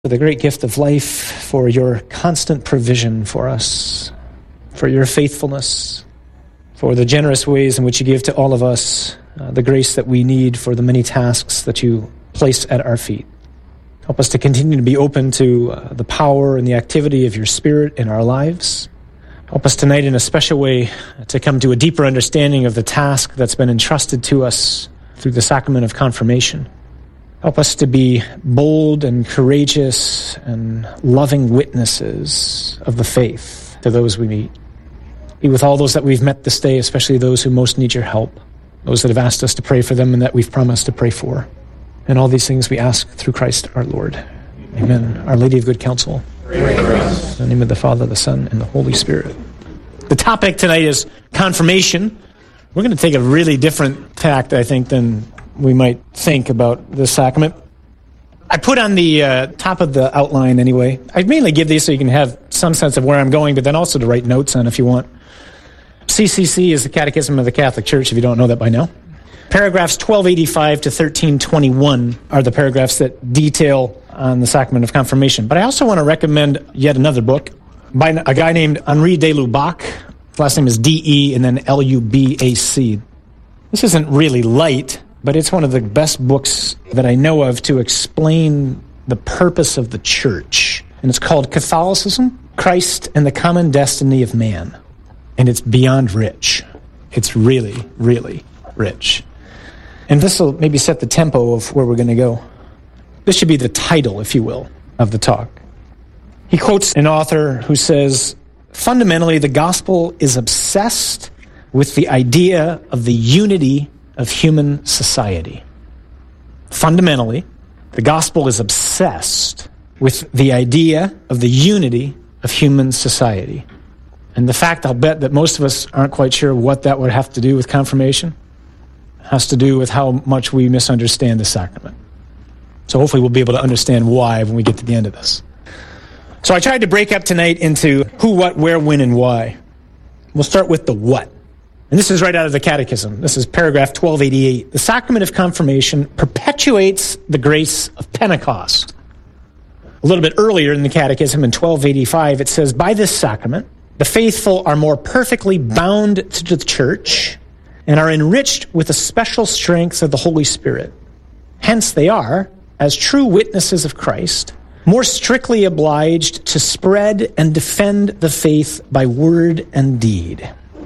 for the great gift of life, for your constant provision for us, for your faithfulness, for the generous ways in which you give to all of us the grace that we need for the many tasks that you place at our feet. Help us to continue to be open to the power and the activity of your Spirit in our lives. Help us tonight in a special way to come to a deeper understanding of the task that's been entrusted to us through the sacrament of confirmation. Help us to be bold and courageous and loving witnesses of the faith to those we meet. Be with all those that we've met this day, especially those who most need your help, those that have asked us to pray for them and that we've promised to pray for. And all these things we ask through Christ our Lord. Amen. Our Lady of Good Counsel. Pray for us. In the name of the Father, the Son, and the Holy Spirit. The topic tonight is confirmation. We're going to take a really different tact, I think, than we might think about this sacrament. I put on the top of the outline anyway. I mainly give these so you can have some sense of where I'm going, but then also to write notes on if you want. CCC is the Catechism of the Catholic Church, if you don't know that by now. Paragraphs 1285 to 1321 are the paragraphs that detail on the sacrament of confirmation. But I also want to recommend yet another book by a guy named Henri de Lubac. His last name is D-E and then L-U-B-A-C. This isn't really light, but it's one of the best books that I know of to explain the purpose of the church. And it's called Catholicism, Christ, and the Common Destiny of Man. And it's beyond rich. It's really, really rich. And this will maybe set the tempo of where we're going to go. This should be the title, if you will, of the talk. He quotes an author who says, fundamentally, the gospel is obsessed with the idea of the unity of human society. Fundamentally, the gospel is obsessed with the idea of the unity of human society. And the fact, I'll bet, that most of us aren't quite sure what that would have to do with confirmation has to do with how much we misunderstand the sacrament. So hopefully we'll be able to understand why when we get to the end of this. So I tried to break up tonight into who, what, where, when, and why. We'll start with the what. And this is right out of the Catechism. This is paragraph 1288. The sacrament of confirmation perpetuates the grace of Pentecost. A little bit earlier in the Catechism, in 1285, it says, by this sacrament, the faithful are more perfectly bound to the church and are enriched with the special strength of the Holy Spirit. Hence they are, as true witnesses of Christ, more strictly obliged to spread and defend the faith by word and deed.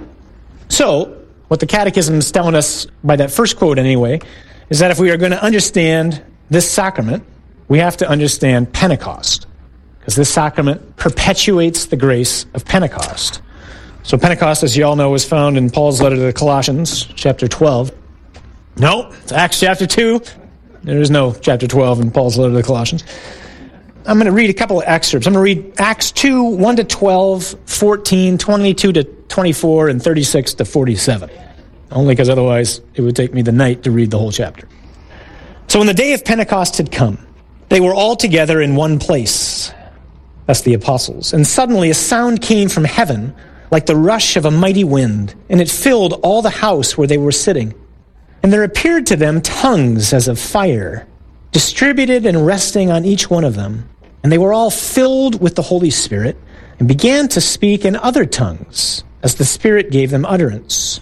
So, what the Catechism is telling us by that first quote anyway, is that if we are going to understand this sacrament, we have to understand Pentecost, because this sacrament perpetuates the grace of Pentecost. So Pentecost, as you all know, is found in Paul's letter to the Colossians, chapter 12. No, it's Acts chapter 2. There is no chapter 12 in Paul's letter to the Colossians. I'm going to read a couple of excerpts. I'm going to read Acts 2, 1 to 12, 14, 22 to 24, and 36 to 47. Only because otherwise it would take me the night to read the whole chapter. So when the day of Pentecost had come, they were all together in one place. That's the apostles. And suddenly a sound came from heaven like the rush of a mighty wind, and it filled all the house where they were sitting. And there appeared to them tongues as of fire, distributed and resting on each one of them. And they were all filled with the Holy Spirit and began to speak in other tongues as the Spirit gave them utterance.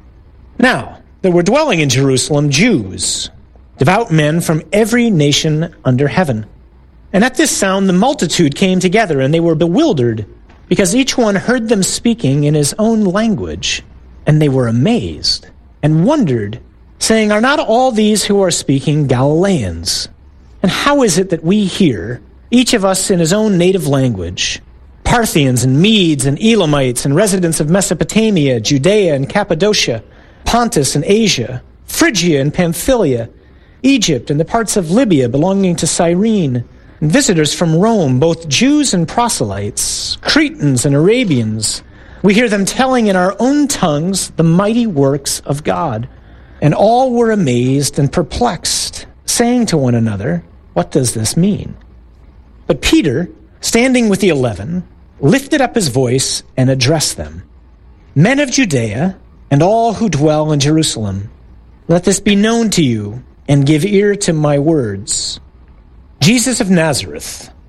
Now, there were dwelling in Jerusalem Jews, devout men from every nation under heaven. And at this sound the multitude came together, and they were bewildered, because each one heard them speaking in his own language. And they were amazed and wondered, saying, are not all these who are speaking Galileans? And how is it that we hear, each of us in his own native language, Parthians and Medes and Elamites and residents of Mesopotamia, Judea and Cappadocia, Pontus and Asia, Phrygia and Pamphylia, Egypt and the parts of Libya belonging to Cyrene, and visitors from Rome, both Jews and proselytes, Cretans and Arabians. We hear them telling in our own tongues the mighty works of God. And all were amazed and perplexed, saying to one another, what does this mean? But Peter, standing with the 11, lifted up his voice and addressed them. Men of Judea, and all who dwell in Jerusalem, let this be known to you, and give ear to my words. Jesus of Nazareth,